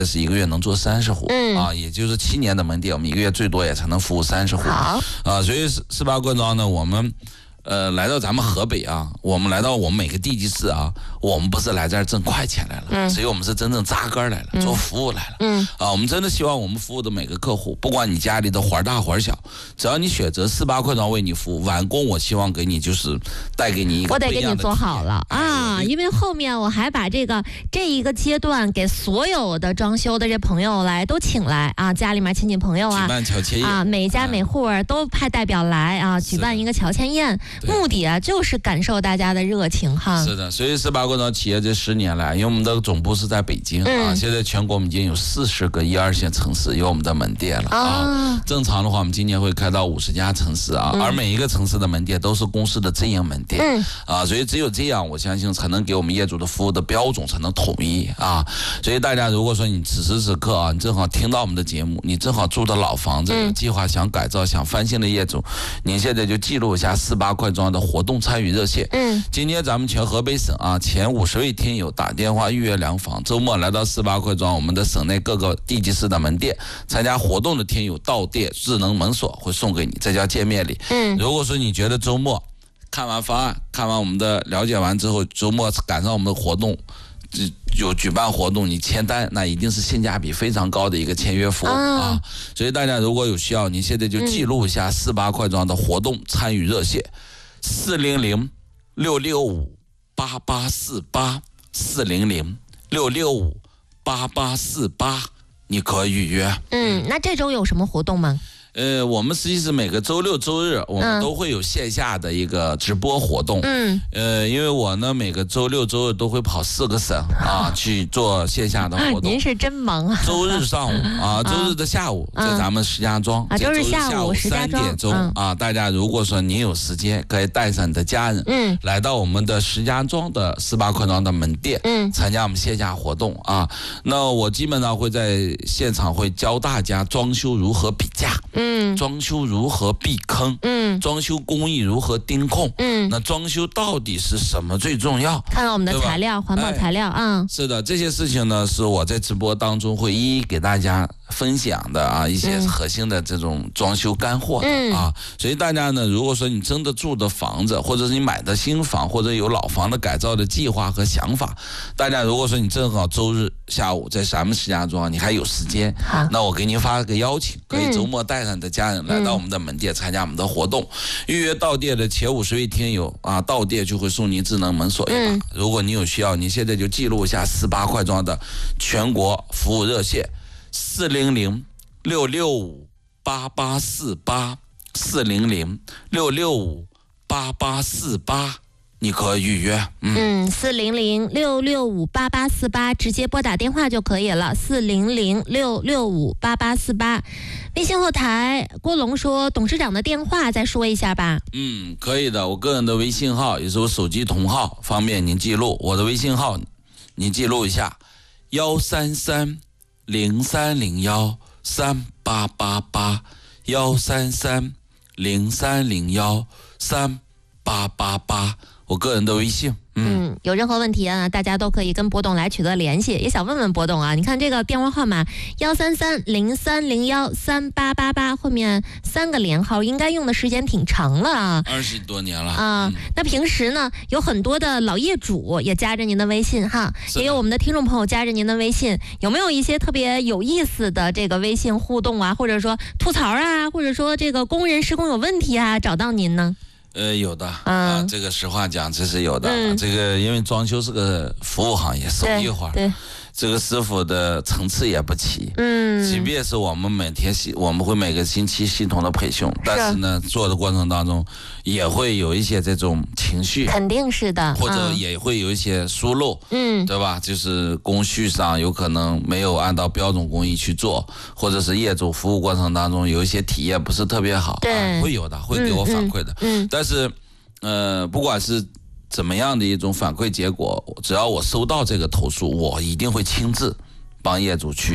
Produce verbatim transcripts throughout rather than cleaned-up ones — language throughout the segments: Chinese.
是一个月能做三十户， 嗯啊，也就是七年的门店，我们一个月最多也才能服务三十户。 好， 啊，所以四八罐装呢，我们。呃，来到咱们河北啊，我们来到我们每个地级市啊，我们不是来这儿挣快钱来了， 嗯， 所以我们是真正扎根来了， 嗯、 做服务来了， 嗯， 啊，我们真的希望我们服务的每个客户，不管你家里的活大活小，只要你选择四八罐装为你服务，完工我希望给你就是带给你一个我得给你做好了啊， 哎、 因为后面我还把这个这一个阶段给所有的装修的这朋友来都请来啊，家里面亲戚朋友啊， 举办乔迁宴啊，每家每户都派代表来啊，举办一个乔迁宴，目的啊就是感受大家的热情哈。 是的，所以四八罐装企业这十年来，因为我们的总部是在北京、嗯、啊，现在全国我们已经有四十个一二线城市有我们的门店了啊。啊正常的话，我们今年会开到五十家城市啊、嗯，而每一个城市的门店都是公司的直营门店，嗯啊，所以只有这样，我相信才能给我们业主的服务的标准才能统一啊。所以大家如果说你此时此刻啊，你正好听到我们的节目，你正好住的老房子，嗯、计划想改造、想翻新的业主，您现在就记录一下四八罐装的活动参与热线。嗯，今天咱们全河北省啊前五十位听友打电话预约量房，周末来到四八罐装我们的省内各个地级市的门店参加活动的听友到店智能门锁会送给你，这叫见面礼。嗯，如果说你觉得周末看完方案，看完我们的了解完之后，周末赶上我们的活动。有举办活动，你签单，那一定是性价比非常高的一个签约服务、哦、啊！所以大家如果有需要，你现在就记录一下四八罐装的活动参与热线，四零零六六五八八四八四零零六六五八八四八，你可以预约。 嗯，那这周有什么活动吗？ 呃，我们实际是每个周六周日我们都会有线下的一个直播活动。嗯，呃，因为我呢每个周六周日都会跑四个省啊去做线下的活动。 您是真忙啊！ 周日上午啊，周日的下午在咱们石家庄。 啊，周日下午三点钟啊，大家如果说您有时间，可以带上你的家人，嗯，来到我们的石家庄的四八罐装的门店，嗯，参加我们线下活动啊。那我基本上会在现场会教大家装修如何比价。嗯，装修如何避坑？嗯，装修工艺如何盯控？嗯，那装修到底是什么最重要？ 看看我们的材料，环保材料啊、嗯。 是的，这些事情呢，是我在直播当中会一一给大家分享的啊，一些核心的这种装修干货的、嗯、啊。所以大家呢，如果说你真的住的房子，或者是你买的新房，或者有老房的改造的计划和想法，大家如果说你正好周日下午在咱们石家庄，你还有时间，那我给您发个邀请，可以周末带上你的家人来到我们的门店参加我们的活动，预约到店的前五十位听友啊，到店就会送您智能门锁一把、嗯。如果你有需要，你现在就记录一下四八罐装的全国服务热线四零零六六五八八四八四零零六六五八八四八。你可以预约， 嗯，四零零六六五八八四八，直接拨打电话就可以了。四零零六六五八八四八，微信后台郭龙说董事长的电话再说一下吧。 嗯，可以的，我个人的微信号也是我手机同号，方便您记录。我的微信号您记录一下：幺三三零三零幺三八八八，幺三三零三零幺三八八八。我个人的微信， 嗯，嗯有任何问题啊，大家都可以跟博董来取得联系。也想问问博董啊，你看这个电话号码幺三三零三零幺三八八八，后面三个连号，应该用的时间挺长了啊， 二十多年了啊、嗯。那平时呢，有很多的老业主也加着您的微信哈，也有我们的听众朋友加着您的微信，有没有一些特别有意思的这个微信互动啊，或者说吐槽啊，或者说这个工人施工有问题啊，找到您呢？ 呃，有的、嗯、啊，这个实话讲，这是有的、嗯。这个因为装修是个服务行业，手艺活，对，这个师傅的层次也不齐。嗯，即便是我们每天系，我们会每个星期系统的培训，但是呢，做的过程当中也会有一些这种情绪， 肯定是的， 或者也会有一些疏漏，嗯，对吧？就是工序上有可能没有按照标准工艺去做，或者是业主服务过程当中有一些体验不是特别好， 对， 啊、会有的，会给我反馈的，嗯，嗯但是，呃，不管是怎么样的一种反馈结果，只要我收到这个投诉，我一定会亲自帮业主去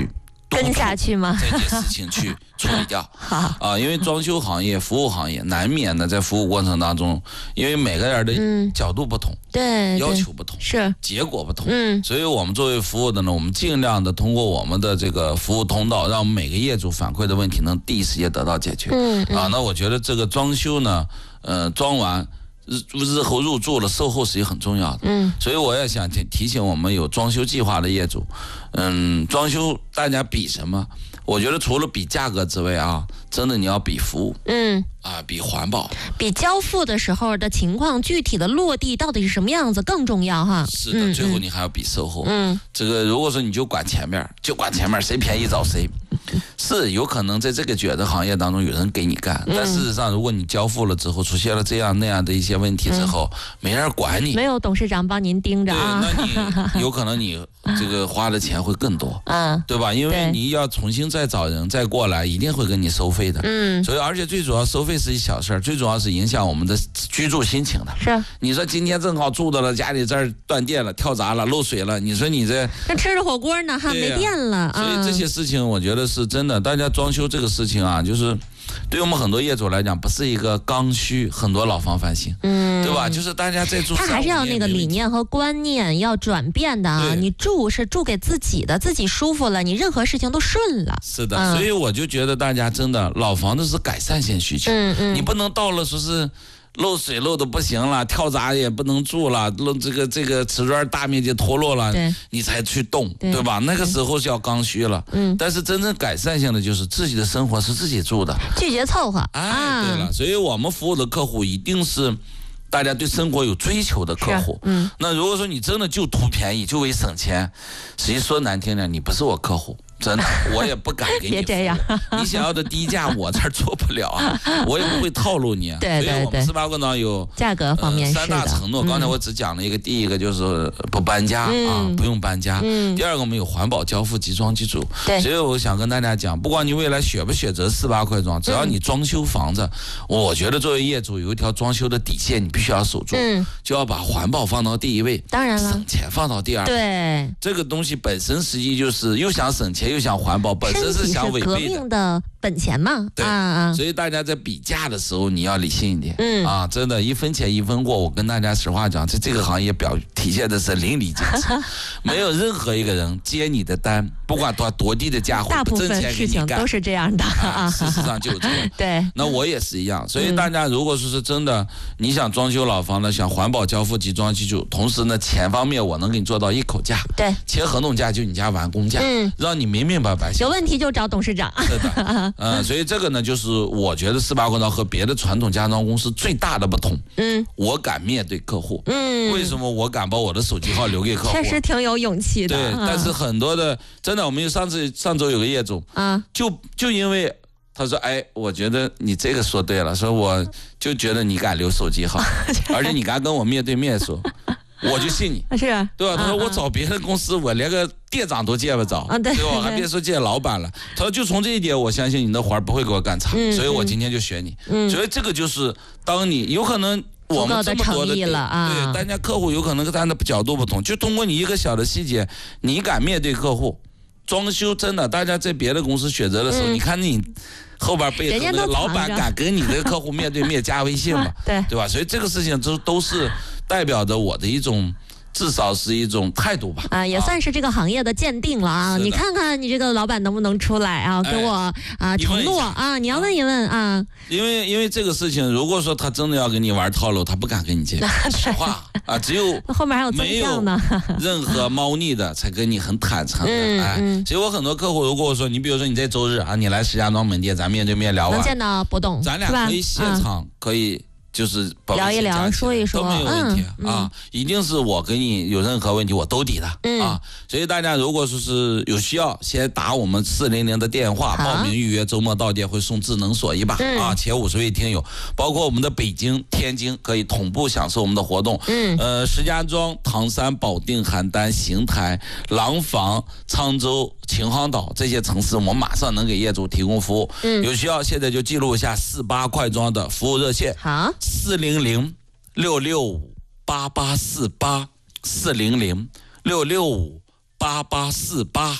跟下去吗？ 这件事情去处理掉。 好啊，因为装修行业、服务行业难免的在服务过程当中，因为每个人的角度不同， 嗯、对， 要求不同， 是结果不同， 嗯， 所以我们作为服务的呢，我们尽量的通过我们的这个服务通道，让每个业主反馈的问题能第一时间得到解决。 嗯，嗯啊，那我觉得这个装修呢，呃，装完。日日后入住了，售后是也很重要的。 嗯， 所以我也想提提醒我们有装修计划的业主，嗯，装修大家比什么？我觉得除了比价格之外啊，真的你要比服务， 嗯， 啊，比环保， 比交付的时候的情况，具体的落地到底是什么样子更重要哈。 是的， 嗯、 最后你还要比售后。 嗯， 这个如果说你就管前面，就管前面，谁便宜找谁。是有可能在这个卷的行业当中有人给你干，嗯、但事实上，如果你交付了之后出现了这样那样的一些问题之后，嗯、没人管你， 没有董事长帮您盯着啊， 对，那你有可能你这个花的钱会更多，嗯，对吧？因为你要重新再找人再过来，一定会跟你收费的，嗯，所以而且最主要收费是一小事儿，最主要是影响我们的居住心情的。 是， 你说今天正好住到了家里这儿断电了、跳闸了、漏水了，你说你这那吃着火锅呢哈，没电了， 所以这些事情我觉得是真的，大家装修这个事情啊，就是对我们很多业主来讲，不是一个刚需，很多老房翻新，嗯，对吧？就是大家在住， 他还是要那个理念和观念要转变的啊。你住是住给自己的，自己舒服了，你任何事情都顺了。 是的，嗯、所以我就觉得大家真的老房子是改善性需求，嗯嗯，你不能到了说是。漏水漏的不行了，跳闸也不能住了，漏这个这个瓷砖大面积脱落了，你才去动， 对, 对吧？那个时候是要刚需了，嗯。但是真正改善性的就是自己的生活是自己住的， 拒绝凑合。 哎，对了，所以我们服务的客户一定是大家对生活有追求的客户，嗯。那如果说你真的就图便宜，就为省钱，实际说难听点，你不是我客户。真的，我也不敢给你。 别这样， 你想要的低价，我这儿做不了啊，我也不会套路你。 对对对。 所以我们斯巴棍呢有价格方面、 呃、三大承诺。刚才我只讲了一个，第一个就是不搬家、嗯、啊，不用搬家。嗯。第二个我们有环保交付即装即住。 对。 所以我想跟大家讲，不管你未来选不选择四八块装，只要你装修房子，嗯、我觉得作为业主有一条装修的底线，你必须要守住，嗯，就要把环保放到第一位， 当然了， 省钱放到第二位。 对。 这个东西本身实际就是又想省钱又想环保。本身是想违背的， 革命的本钱嘛， 对啊，所以大家在比价的时候你要理性一点，嗯啊，真的，一分钱一分货。我跟大家实话讲，在这个行业表体现的是淋漓尽致，没有任何一个人接你的单，不管多多低的价， 大部分事情都是这样的啊。 事实上就是这样。 对， 那我也是一样。所以大家如果说是真的，你想装修老房呢，想环保交付即装即住，同时呢，钱方面我能给你做到一口价， 对， 签合同价就你家完工价，嗯，让你明明白白。 有问题就找董事长。 是的，嗯，所以这个呢，就是我觉得四八棍刀和别的传统家装公司最大的不同。嗯，我敢面对客户。嗯，为什么我敢把我的手机号留给客户？ 确实挺有勇气的。 对，嗯、但是很多的，真的，我们有上次上周有个业主啊，就就因为他说，哎，我觉得你这个说对了，说我就觉得你敢留手机号，而且你敢跟我面对面说。我就信你， 是啊， 对吧？他说我找别的公司，我连个店长都见不着，啊、对, 对吧？还别说见老板了。他说就从这一点，我相信你的活儿不会给我干差，嗯、所以我今天就选你。嗯、所以这个就是当你有可能我们这么多的点，了啊、 对，大家客户有可能跟他的角度不同，就通过你一个小的细节，你敢面对客户，装修真的，大家在别的公司选择的时候，嗯、你看你。后边背后的老板敢跟你的客户面对面加微信嘛？ 对对吧？所以这个事情都都是代表着我的一种，至少是一种态度吧。 啊，也算是这个行业的鉴定了啊！你看看你这个老板能不能出来啊？给我啊承诺啊！你要问一问啊。 因为因为这个事情，如果说他真的要跟你玩套路，他不敢跟你见面。实话啊，只有后面还有没有任何猫腻的，才跟你很坦诚的。 嗯、 哎， 嗯、 所以我很多客户，如果说你比如说你在周日啊，你来石家庄门店，咱面对面聊完， 能见到博董， 咱俩可以现场、嗯、可以。就是聊一聊，说一说都没有问题、 嗯、 啊！一定是我给你有任何问题我都抵的、嗯、啊！所以大家如果说是有需要，先打我们四零零的电话报名预约，周末到店会送智能锁一把、嗯、啊！前五十位听友，包括我们的北京、天津可以同步享受我们的活动。嗯，呃，石家庄、唐山、保定、邯郸、邢台、廊坊、沧州、秦皇岛这些城市，我们马上能给业主提供服务。嗯，有需要现在就记录一下四八快装的服务热线。 好。 四零零六六五八八四八，四零零六六五八八四八。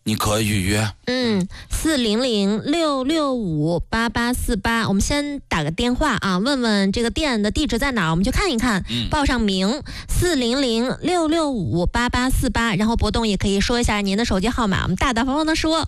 你可以预约。 嗯，四零零六六五八八四八，我们先打个电话啊，问问这个店的地址在哪儿，我们去看一看， 嗯、 报上名，四零零六六五八八四八，然后博动也可以说一下您的手机号码，我们大大方方的说。